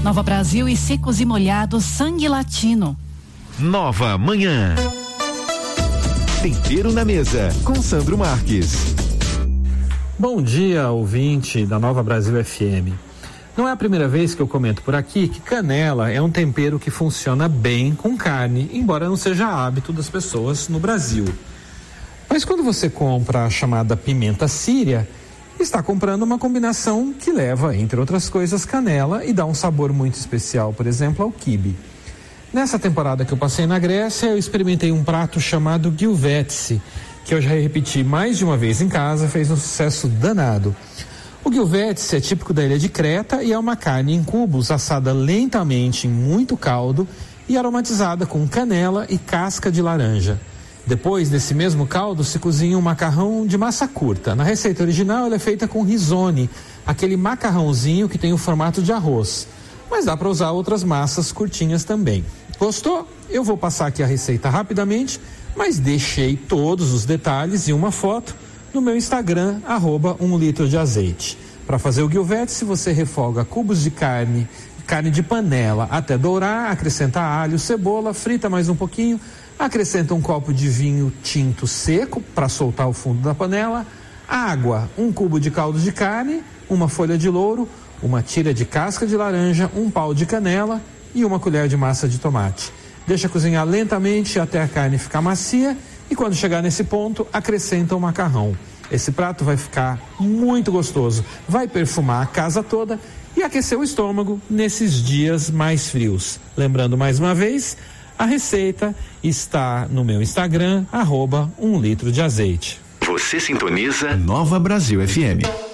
Nova Brasil e Secos e Molhados Sangue Latino. Nova Manhã. Tempero na mesa com Sandro Marques. Bom dia, ouvinte da Nova Brasil FM. Não é a primeira vez que eu comento por aqui que canela é um tempero que funciona bem com carne, embora não seja hábito das pessoas no Brasil. Mas quando você compra a chamada pimenta síria, está comprando uma combinação que leva, entre outras coisas, canela e dá um sabor muito especial, por exemplo, ao quibe. Nessa temporada que eu passei na Grécia, eu experimentei um prato chamado gyuvetse, que eu já repeti mais de uma vez em casa, fez um sucesso danado. O gyuvetse é típico da ilha de Creta e é uma carne em cubos assada lentamente em muito caldo e aromatizada com canela e casca de laranja. Depois, nesse mesmo caldo, se cozinha um macarrão de massa curta. Na receita original, ela é feita com risone, aquele macarrãozinho que tem o formato de arroz. Mas dá para usar outras massas curtinhas também. Gostou? Eu vou passar aqui a receita rapidamente, mas deixei todos os detalhes e uma foto no meu Instagram, @1 litro de azeite. Para fazer o gyuvetse, você refoga cubos de carne de panela até dourar, acrescenta alho, cebola, frita mais um pouquinho, acrescenta um copo de vinho tinto seco para soltar o fundo da panela, água, um cubo de caldo de carne, uma folha de louro, uma tira de casca de laranja, um pau de canela e uma colher de massa de tomate. Deixa cozinhar lentamente até a carne ficar macia e quando chegar nesse ponto, acrescenta o macarrão. Esse prato vai ficar muito gostoso, vai perfumar a casa toda e aquecer o estômago nesses dias mais frios. Lembrando mais uma vez, a receita está no meu Instagram, @1 litro de azeite. Você sintoniza Nova Brasil FM.